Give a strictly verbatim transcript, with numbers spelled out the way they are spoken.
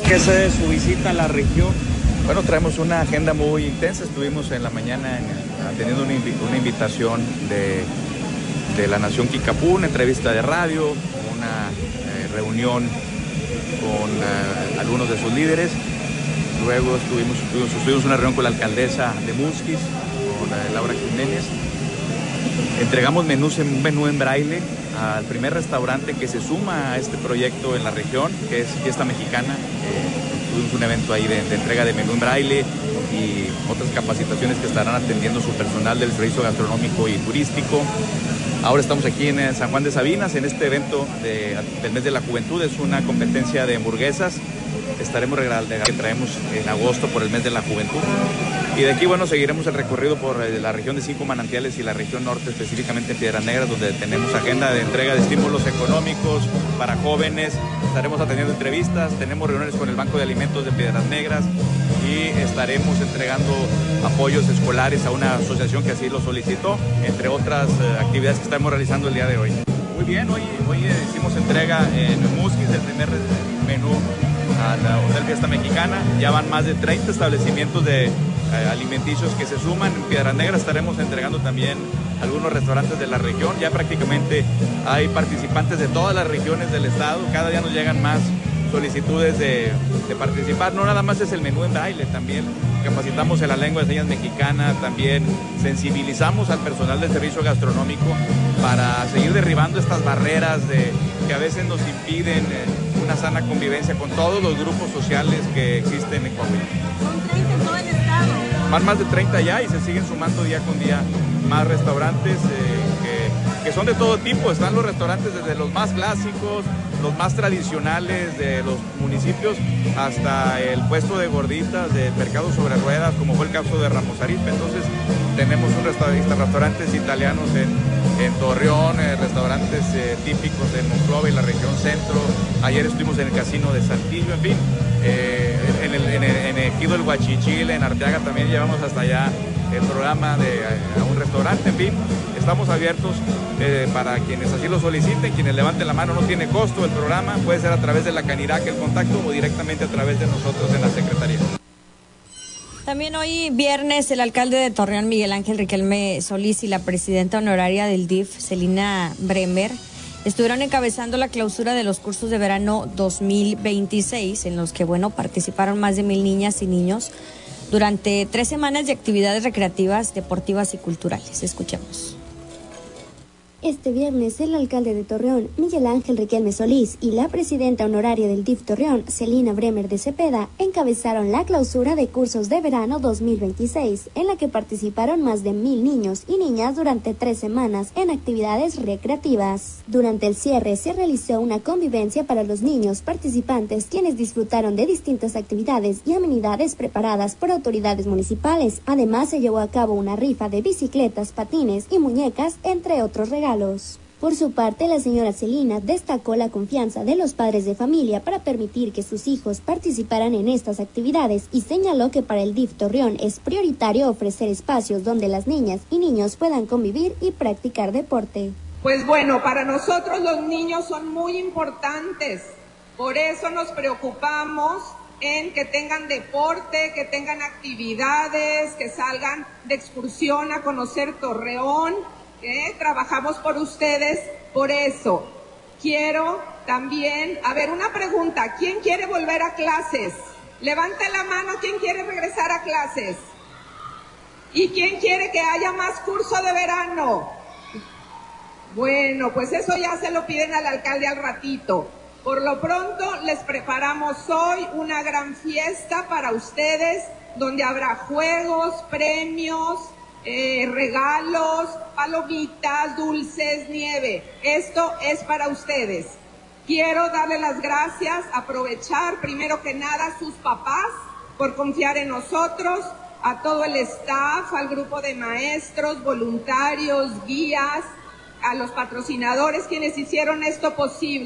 qué se debe su visita a la región? Bueno, traemos una agenda muy intensa. Estuvimos en la mañana en, teniendo una, invi una invitación de, de la Nación Kikapú, una entrevista de radio, una eh, reunión con eh, algunos de sus líderes. Luego estuvimos, estuvimos, estuvimos una reunión con la alcaldesa de Musquis, con eh, Laura Jiménez. Entregamos menús en, un menú en braille al primer restaurante que se suma a este proyecto en la región, que es Fiesta Mexicana. Eh, tuvimos un evento ahí de, de entrega de menú en braille y otras capacitaciones que estarán atendiendo su personal del servicio gastronómico y turístico. Ahora estamos aquí en San Juan de Sabinas, en este evento de, del mes de la juventud. Es una competencia de hamburguesas. Estaremos regalando que traemos en agosto por el mes de la juventud. Y de aquí, bueno, seguiremos el recorrido por la región de Cinco Manantiales y la región norte, específicamente en Piedras Negras, donde tenemos agenda de entrega de estímulos económicos para jóvenes. Estaremos atendiendo entrevistas, tenemos reuniones con el Banco de Alimentos de Piedras Negras y estaremos entregando apoyos escolares a una asociación que así lo solicitó, entre otras eh, actividades que estamos realizando el día de hoy. Muy bien, hoy, hoy hicimos entrega en Musquis del primer menú a la Hotel Fiesta Mexicana. Ya van más de treinta establecimientos de eh, alimenticios que se suman. En Piedras Negras estaremos entregando también algunos restaurantes de la región. Ya prácticamente hay participantes de todas las regiones del estado. Cada día nos llegan más solicitudes de, de participar. No nada más es el menú en braille, también capacitamos en la lengua de señas mexicana, también sensibilizamos al personal del servicio gastronómico para seguir derribando estas barreras de, que a veces nos impiden eh, una sana convivencia con todos los grupos sociales que existen en Coahuila. Son treinta en todo el estado. Van más de treinta ya y se siguen sumando día con día más restaurantes eh, que, que son de todo tipo. Están los restaurantes desde los más clásicos, los más tradicionales de los municipios, hasta el puesto de gorditas del mercado sobre ruedas, como fue el caso de Ramos Arizpe. Entonces tenemos un restaurante, restaurantes italianos en, en Torreón, eh, restaurantes eh, típicos en Monclova y la región centro. Ayer estuvimos en el Casino de Saltillo, en fin, eh, en el en el, en el Ejido del Huachichil, en Arteaga también llevamos hasta allá el programa de a, a un restaurante. En fin, estamos abiertos eh, para quienes así lo soliciten, quienes levanten la mano. No tiene costo el programa, puede ser a través de la Canirac el contacto o directamente a través de nosotros en la Secretaría. También hoy viernes el alcalde de Torreón, Miguel Ángel Riquelme Solís, y la presidenta honoraria del D I F, Celina Bremer, estuvieron encabezando la clausura de los cursos de verano dos mil veintiséis, en los que, bueno, participaron más de mil niñas y niños durante tres semanas de actividades recreativas, deportivas y culturales. Escuchemos. Este viernes, el alcalde de Torreón, Miguel Ángel Riquelme Solís, y la presidenta honoraria del D I F Torreón, Celina Bremer de Cepeda, encabezaron la clausura de cursos de verano dos mil veintiséis, en la que participaron más de mil niños y niñas durante tres semanas en actividades recreativas. Durante el cierre se realizó una convivencia para los niños participantes, quienes disfrutaron de distintas actividades y amenidades preparadas por autoridades municipales. Además, se llevó a cabo una rifa de bicicletas, patines y muñecas, entre otros regalos. Por su parte, la señora Celina destacó la confianza de los padres de familia para permitir que sus hijos participaran en estas actividades y señaló que para el D I F Torreón es prioritario ofrecer espacios donde las niñas y niños puedan convivir y practicar deporte. Pues bueno, para nosotros los niños son muy importantes, por eso nos preocupamos en que tengan deporte, que tengan actividades, que salgan de excursión a conocer Torreón. ¿Eh? Trabajamos por ustedes, por eso. Quiero también, a ver, una pregunta, ¿quién quiere volver a clases? Levante la mano, ¿quién quiere regresar a clases? ¿Y quién quiere que haya más curso de verano? Bueno, pues eso ya se lo piden al alcalde al ratito. Por lo pronto, les preparamos hoy una gran fiesta para ustedes, donde habrá juegos, premios, Eh, regalos, palomitas, dulces, nieve. Esto es para ustedes. Quiero darle las gracias, aprovechar primero que nada a sus papás por confiar en nosotros, a todo el staff, al grupo de maestros, voluntarios, guías, a los patrocinadores quienes hicieron esto posible.